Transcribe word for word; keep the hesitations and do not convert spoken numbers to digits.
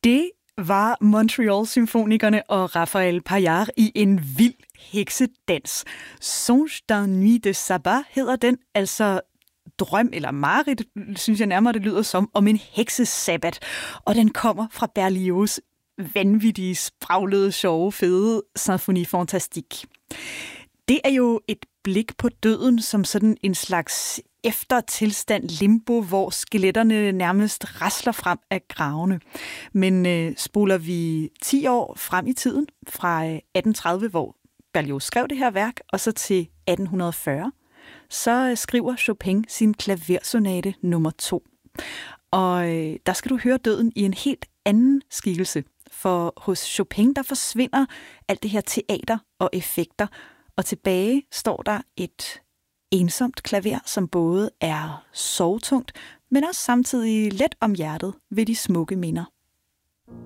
Det var Montreal-symfonikerne og Raphael Paillard i en vild heksedans. Songe d'un nuit de sabbat hedder den, altså drøm eller mareridt, synes jeg nærmere, det lyder som, om en heksesabbat. Og den kommer fra Berlioz' vanvittige, spraglede, sjove, fede Symphonie Fantastique. Det er jo et blik på døden som sådan en slags eftertilstand limbo, hvor skeletterne nærmest rasler frem af gravene. Men øh, spoler vi ti år frem i tiden, fra atten tredive, hvor Berlioz skrev det her værk, og så til atten fyrre, så øh, skriver Chopin sin klaversonate nummer to. Og øh, der skal du høre døden i en helt anden skikkelse. For hos Chopin, der forsvinder alt det her teater og effekter, og tilbage står der et ensomt klaver, som både er sorgtungt, men også samtidig let om hjertet ved de smukke minder.